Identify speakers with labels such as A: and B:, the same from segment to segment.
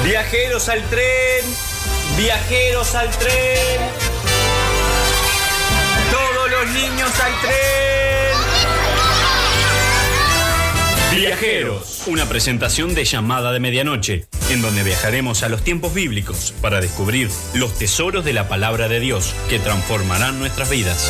A: Viajeros al tren, viajeros al tren. Todos los niños al tren. Viajeros, una presentación de Llamada de Medianoche, en donde viajaremos a los tiempos bíblicos para descubrir los tesoros de la palabra de Dios que transformarán nuestras vidas.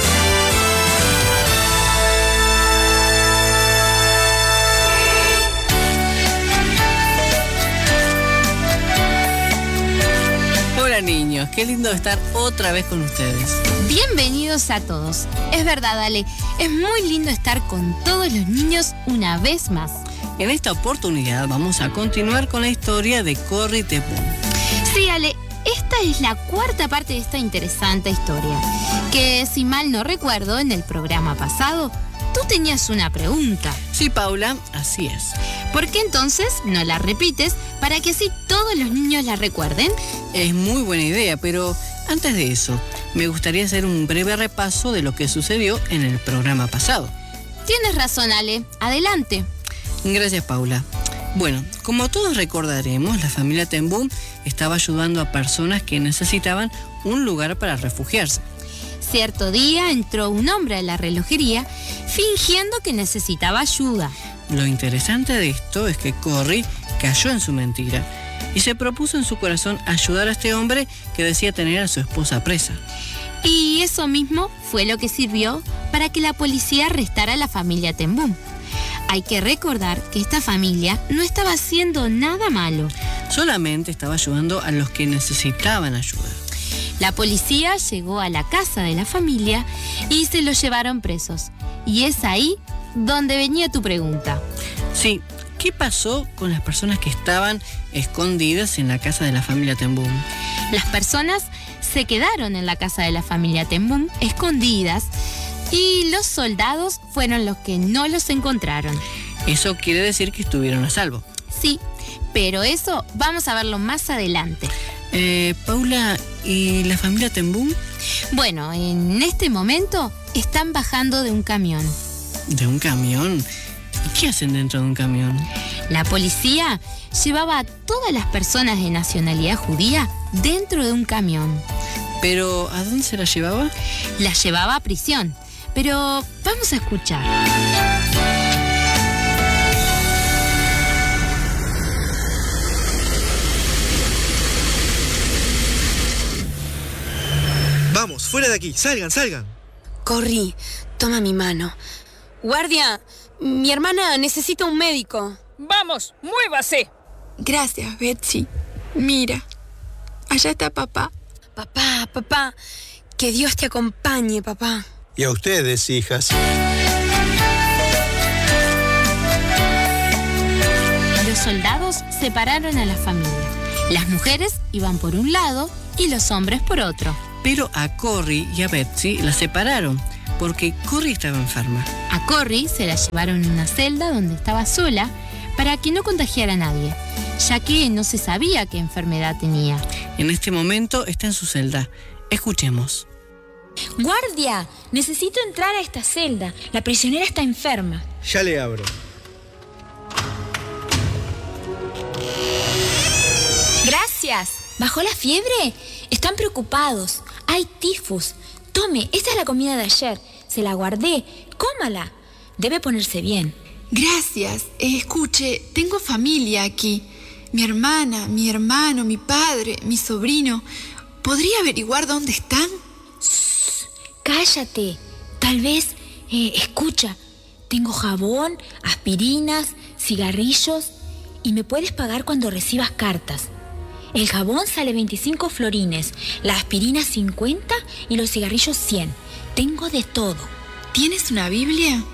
B: Hola niños, qué lindo estar otra vez con ustedes.
C: Bienvenidos a todos. Es verdad, Ale, es muy lindo estar con todos los niños una vez más.
B: En esta oportunidad vamos a continuar con la historia de Corrie ten Boom.
C: Sí, Ale, esta es la cuarta parte de esta interesante historia, que si mal no recuerdo, en el programa pasado, tú tenías una pregunta.
B: Sí, Paula, así es.
C: ¿Por qué entonces no la repites para que así todos los niños la recuerden?
B: Es muy buena idea, pero antes de eso, me gustaría hacer un breve repaso de lo que sucedió en el programa pasado.
C: Tienes razón, Ale. Adelante.
B: Gracias, Paula. Bueno, como todos recordaremos, la familia ten Boom estaba ayudando a personas que necesitaban un lugar para refugiarse.
C: Cierto día entró un hombre a la relojería fingiendo que necesitaba ayuda.
B: Lo interesante de esto es que Corrie cayó en su mentira y se propuso en su corazón ayudar a este hombre que decía tener a su esposa presa.
C: Y eso mismo fue lo que sirvió para que la policía arrestara a la familia ten Boom. Hay que recordar que esta familia no estaba haciendo nada malo.
B: Solamente estaba ayudando a los que necesitaban ayuda.
C: La policía llegó a la casa de la familia y se los llevaron presos. Y es ahí donde venía tu pregunta.
B: Sí, ¿qué pasó con las personas que estaban escondidas en la casa de la familia ten Boom?
C: Las personas se quedaron en la casa de la familia ten Boom escondidas y los soldados fueron los que no los encontraron.
B: Eso quiere decir que estuvieron a salvo.
C: Sí, pero eso vamos a verlo más adelante.
B: Paula, ¿y la familia ten Boom?
C: Bueno, en este momento están bajando de un camión.
B: ¿De un camión? ¿Y qué hacen dentro de un camión?
C: La policía llevaba a todas las personas de nacionalidad judía dentro de un camión.
B: ¿Pero a dónde se la llevaba?
C: La llevaba a prisión, pero vamos a escuchar.
D: Vamos, fuera de aquí, salgan, salgan.
E: Corrie, toma mi mano. Guardia, mi hermana necesita un médico.
F: ¡Vamos, muévase!
G: Gracias, Betsy. Mira, allá está papá.
E: Papá, que Dios te acompañe, papá.
D: Y a ustedes, hijas.
C: Los soldados separaron a la familia. Las mujeres iban por un lado y los hombres por otro.
B: Pero a Corrie y a Betsy la separaron, porque Corrie estaba enferma.
C: A Corrie se la llevaron en una celda donde estaba sola para que no contagiara a nadie, ya que no se sabía qué enfermedad tenía.
B: En este momento está en su celda. Escuchemos.
H: Guardia, necesito entrar a esta celda. La prisionera está enferma.
D: Ya le abro.
H: Gracias. ¿Bajó la fiebre? Están preocupados. Hay tifus. Tome, esta es la comida de ayer. Se la guardé. Cómala. Debe ponerse bien.
G: Gracias. Escuche, tengo familia aquí. Mi hermana, mi hermano, mi padre, mi sobrino. ¿Podría averiguar dónde están?
H: Shh, cállate. Tal vez, escucha. Tengo jabón, aspirinas, cigarrillos y me puedes pagar cuando recibas cartas. El jabón sale 25 florines, la aspirina 50 y los cigarrillos 100. Tengo de todo.
G: ¿Tienes una Biblia?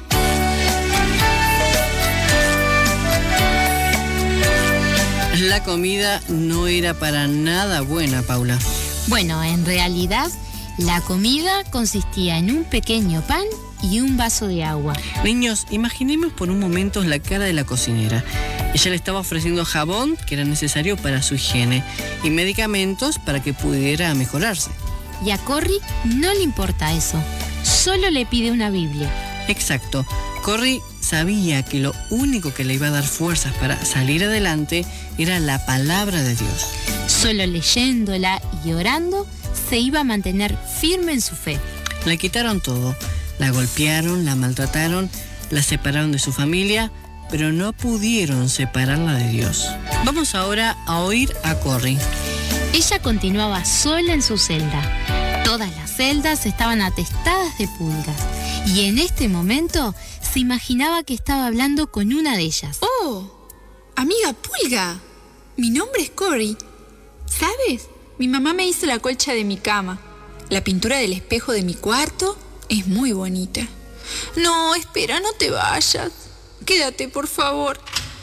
B: La comida no era para nada buena, Paula.
C: Bueno, en realidad, la comida consistía en un pequeño pan y un vaso de agua.
B: Niños, imaginemos por un momento la cara de la cocinera. Ella le estaba ofreciendo jabón, que era necesario para su higiene, y medicamentos para que pudiera mejorarse.
C: Y a Corrie no le importa eso. Solo le pide una Biblia.
B: Exacto. Corrie sabía que lo único que le iba a dar fuerzas para salir adelante era la palabra de Dios.
C: Solo leyéndola y orando se iba a mantener firme en su fe.
B: Le quitaron todo. La golpearon, la maltrataron, la separaron de su familia, pero no pudieron separarla de Dios. Vamos ahora a oír a Corrie.
C: Ella continuaba sola en su celda. Todas las celdas estaban atestadas de pulgas. Y en este momento se imaginaba que estaba hablando con una de ellas.
G: ¡Oh! Amiga Pulga. Mi nombre es Corrie. ¿Sabes? Mi mamá me hizo la colcha de mi cama. La pintura del espejo de mi cuarto es muy bonita. No, espera, no te vayas. Quédate, por favor.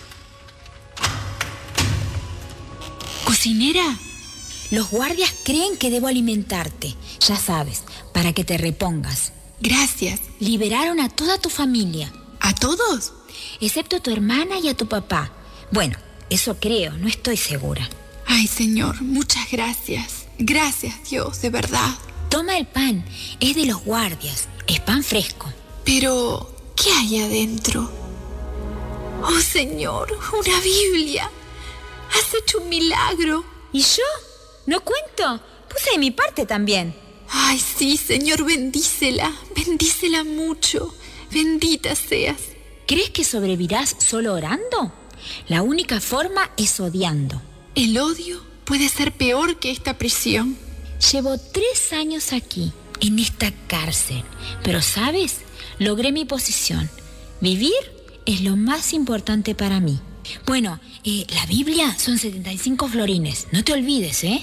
H: Cocinera, los guardias creen que debo alimentarte. Ya sabes, para que te repongas.
G: Gracias.
H: Liberaron a toda tu familia.
G: ¿A todos?
H: Excepto a tu hermana y a tu papá. Bueno, eso creo, no estoy segura.
G: Ay, Señor, muchas gracias. Gracias, Dios, de verdad.
H: Toma el pan, es de los guardias. Es pan fresco.
G: Pero, ¿qué hay adentro? Oh, Señor, una Biblia. Has hecho un milagro.
H: ¿Y yo? ¿No cuento? Puse de mi parte también.
G: Ay, sí, Señor, bendícela. Bendícela mucho. Bendita seas.
H: ¿Crees que sobrevivirás solo orando? La única forma es odiando.
G: El odio puede ser peor que esta prisión.
H: Llevo 3 años aquí, en esta cárcel. Pero, ¿sabes? Logré mi posición. Vivir es lo más importante para mí. Bueno, la Biblia son 75 florines. No te olvides, ¿eh?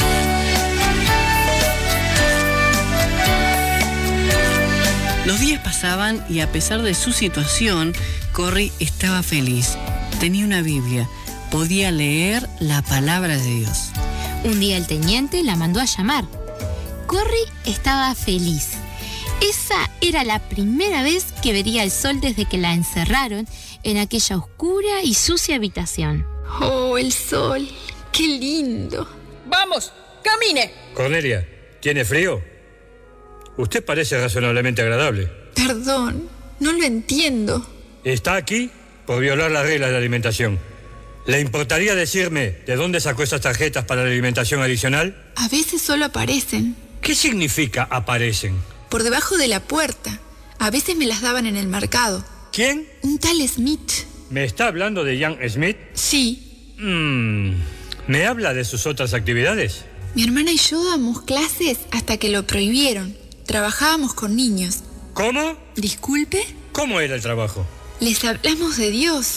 B: Los días pasaban y a pesar de su situación, Corrie estaba feliz. Tenía una Biblia. Podía leer la palabra de Dios.
C: Un día el teniente la mandó a llamar. Corrie estaba feliz. Esa era la primera vez que vería el sol desde que la encerraron en aquella oscura y sucia habitación.
G: Oh, el sol. ¡Qué lindo!
F: ¡Vamos! ¡Camine!
I: Cornelia, ¿tiene frío? Usted parece razonablemente agradable.
G: Perdón, no lo entiendo.
I: Está aquí por violar las reglas de alimentación. ¿Le importaría decirme de dónde sacó esas tarjetas para la alimentación adicional?
G: A veces solo aparecen.
I: ¿Qué significa aparecen?
G: Por debajo de la puerta. A veces me las daban en el mercado.
I: ¿Quién?
G: Un tal Smith.
I: ¿Me está hablando de Jan Smith?
G: Sí.
I: ¿Me habla de sus otras actividades?
G: Mi hermana y yo damos clases hasta que lo prohibieron. Trabajábamos con niños.
I: ¿Cómo?
G: ¿Disculpe?
I: ¿Cómo era el trabajo?
G: Les hablamos de Dios.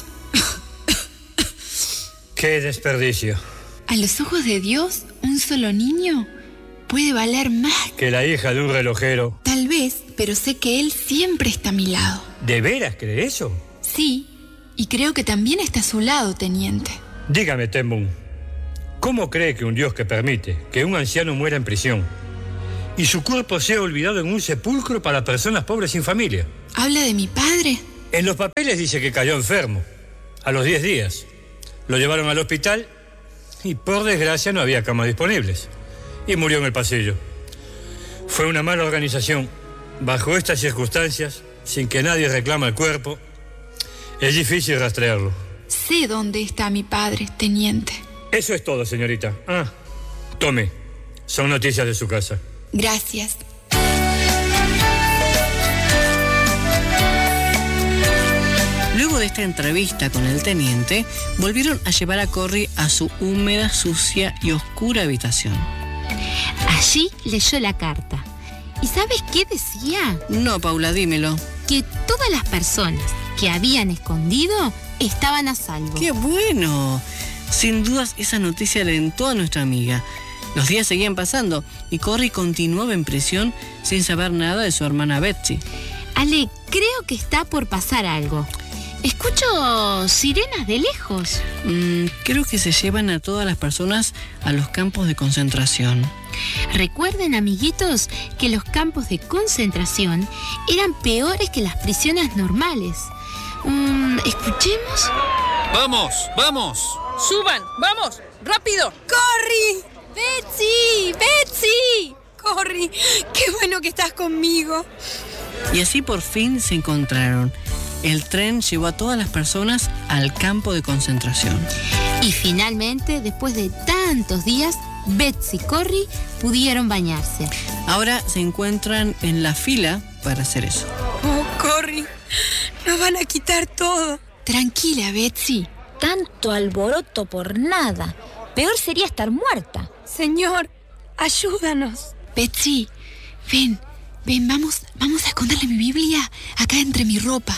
I: ¡Qué desperdicio!
G: A los ojos de Dios, un solo niño puede valer más
I: que la hija de un relojero.
G: Tal vez, pero sé que Él siempre está a mi lado.
I: ¿De veras cree eso?
G: Sí, y creo que también está a su lado, teniente.
I: Dígame, Ten Boom, ¿cómo cree que un Dios que permite que un anciano muera en prisión y su cuerpo sea olvidado en un sepulcro para personas pobres sin familia?
G: ¿Habla de mi padre?
I: En los papeles dice que cayó enfermo, a los 10 días. Lo llevaron al hospital y por desgracia no había camas disponibles. Y murió en el pasillo. Fue una mala organización. Bajo estas circunstancias, sin que nadie reclame el cuerpo, es difícil rastrearlo.
G: Sé dónde está mi padre, teniente.
I: Eso es todo, señorita. Tome. Son noticias de su casa.
G: Gracias.
B: Luego de esta entrevista con el teniente, volvieron a llevar a Corrie a su húmeda, sucia y oscura habitación.
C: Allí leyó la carta. ¿Y sabes qué decía?
B: No, Paula, dímelo.
C: Que todas las personas que habían escondido estaban a salvo.
B: ¡Qué bueno! Sin dudas, esa noticia alentó a nuestra amiga. Los días seguían pasando y Corrie continuaba en prisión sin saber nada de su hermana Betsy.
C: Ale, creo que está por pasar algo. Escucho sirenas de lejos.
B: Creo que se llevan a todas las personas a los campos de concentración.
C: Recuerden, amiguitos, que los campos de concentración eran peores que las prisiones normales. ¿Escuchemos?
A: ¡Vamos, vamos!
F: ¡Suban! ¡Vamos! ¡Rápido!
E: ¡Corrie! ¡Betsy! ¡Betsy! ¡Corrie! ¡Qué bueno que estás conmigo!
B: Y así por fin se encontraron. el tren llevó a todas las personas al campo de concentración.
C: Y finalmente, después de tantos días, Betsy y Corrie pudieron bañarse.
B: Ahora se encuentran en la fila para hacer eso.
E: Oh, Corrie, nos van a quitar todo.
H: Tranquila, Betsy. Tanto alboroto por nada. Peor sería estar muerta.
E: Señor, ayúdanos.
G: Betsy, ven, vamos a esconderle mi Biblia acá entre mi ropa.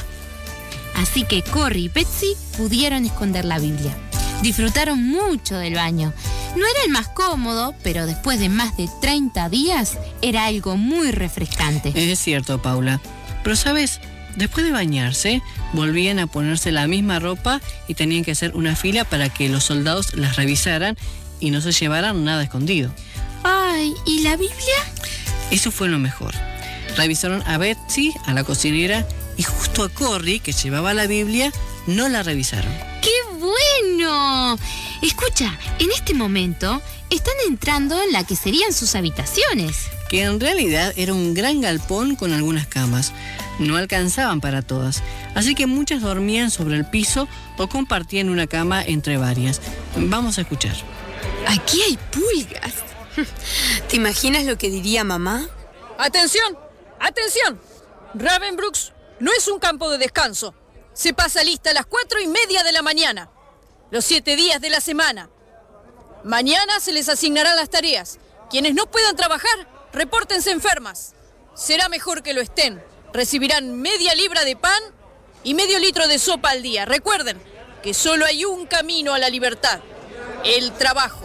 C: Así que Corrie y Betsy pudieron esconder la Biblia. Disfrutaron mucho del baño. No era el más cómodo, pero después de más de 30 días era algo muy refrescante.
B: Es cierto, Paula. Pero ¿sabes? Después de bañarse, volvían a ponerse la misma ropa y tenían que hacer una fila para que los soldados las revisaran y no se llevaran nada escondido.
C: Ay, ¿y la Biblia?
B: Eso fue lo mejor. Revisaron a Betsy, a la cocinera, y justo a Corrie, que llevaba la Biblia, no la revisaron.
C: ¡Qué bueno! Escucha, en este momento están entrando en la que serían sus habitaciones.
B: Que en realidad era un gran galpón con algunas camas. No alcanzaban para todas, así que muchas dormían sobre el piso o compartían una cama entre varias. Vamos a escuchar.
G: Aquí hay pulgas.
E: ¿Te imaginas lo que diría mamá?
F: ¡Atención! ¡Atención! Ravensbrück no es un campo de descanso. Se pasa lista a las 4:30 de la mañana. Los 7 días de la semana. Mañana se les asignarán las tareas. Quienes no puedan trabajar, repórtense enfermas. Será mejor que lo estén. Recibirán media libra de pan y medio litro de sopa al día. Recuerden que solo hay un camino a la libertad: el trabajo.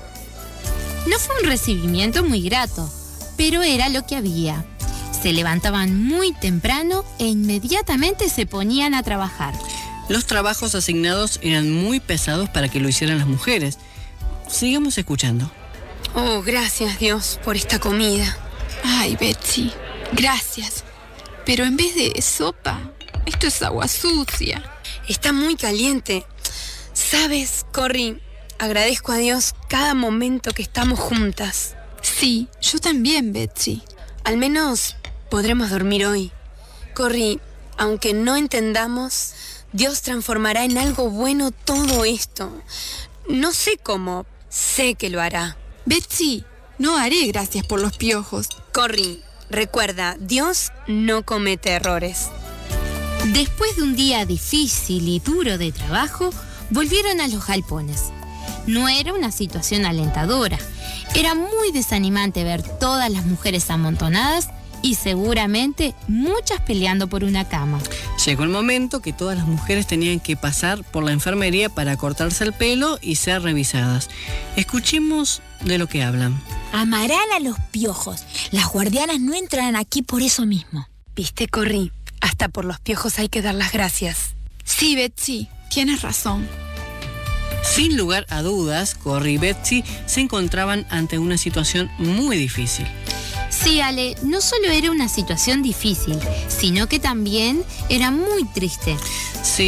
C: No fue un recibimiento muy grato, pero era lo que había. Se levantaban muy temprano e inmediatamente se ponían a trabajar.
B: Los trabajos asignados eran muy pesados para que lo hicieran las mujeres. Sigamos escuchando.
E: Oh, gracias Dios por esta comida.
G: Ay, Betsy, gracias. Pero en vez de sopa, esto es agua sucia.
E: Está muy caliente. ¿Sabes, Corrie? Agradezco a Dios cada momento que estamos juntas.
G: Sí, yo también, Betsy.
E: Al menos podremos dormir hoy. Corrie, aunque no entendamos, Dios transformará en algo bueno todo esto. No sé cómo, sé que lo hará.
G: Betsy, no haré gracias por los piojos.
E: Corrie, recuerda, Dios no comete errores.
C: Después de un día difícil y duro de trabajo, volvieron a los galpones. No era una situación alentadora. Era muy desanimante ver todas las mujeres amontonadas y seguramente muchas peleando por una cama.
B: Llegó el momento que todas las mujeres tenían que pasar por la enfermería para cortarse el pelo y ser revisadas. Escuchemos de lo que hablan.
H: Amarán a los piojos. Las guardianas no entrarán aquí por eso mismo.
E: ¿Viste, Corrie? Hasta por los piojos hay que dar las gracias.
G: Sí, Betsy, tienes razón.
B: Sin lugar a dudas, Corrie y Betsy se encontraban ante una situación muy difícil.
C: Sí, Ale, no solo era una situación difícil, sino que también era muy triste.
B: Sí.